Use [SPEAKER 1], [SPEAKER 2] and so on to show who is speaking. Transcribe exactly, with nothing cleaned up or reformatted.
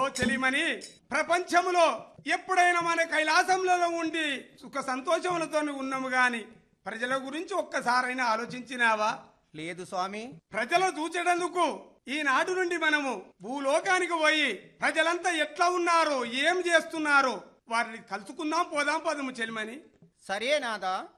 [SPEAKER 1] చెలిమని, ప్రపంచంలో ఎప్పుడైనా మన కైలాసంలో ఉండి సుఖ సంతోషములతో ఉన్నాము గాని ప్రజల గురించి ఒక్కసారైనా ఆలోచించినావా?
[SPEAKER 2] లేదు స్వామి.
[SPEAKER 1] ప్రజలు చూచేటందుకు ఈనాడు నుండి మనము భూలోకానికి పోయి ప్రజలంతా ఎట్లా ఉన్నారు, ఏం చేస్తున్నారు వారిని కలుసుకుందాం, పోదాం పదము చెలిమని.
[SPEAKER 2] సరే నాదా.